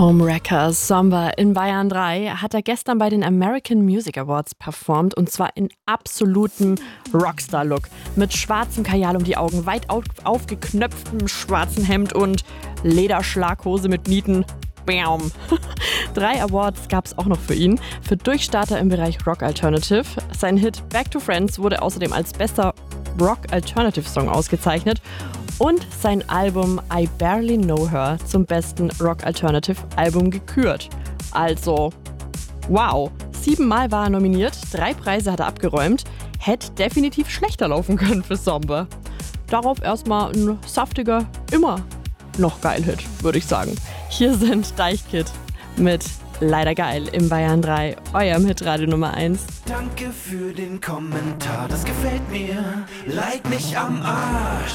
Homewrecker Samba in Bayern 3 hat er gestern bei den American Music Awards performt, und zwar in absolutem Rockstar-Look. Mit schwarzem Kajal um die Augen, weit aufgeknöpftem schwarzen Hemd und Lederschlaghose mit Nieten. Bam. 3 Awards gab es auch noch für ihn. Für Durchstarter im Bereich Rock Alternative. Sein Hit Back to Friends wurde außerdem als bester Rock Alternative Song ausgezeichnet. Und sein Album I Barely Know Her zum besten Rock Alternative Album gekürt. Also, wow. 7-mal war er nominiert, 3 Preise hat er abgeräumt. Hätte definitiv schlechter laufen können für Samba. Darauf erstmal ein saftiger, immer noch geil Hit, würde ich sagen. Hier sind Deichkind mit Leider geil im Bayern 3, eurem Hitradio Nummer 1. Danke für den Kommentar, das gefällt mir. Leid mich am Arsch.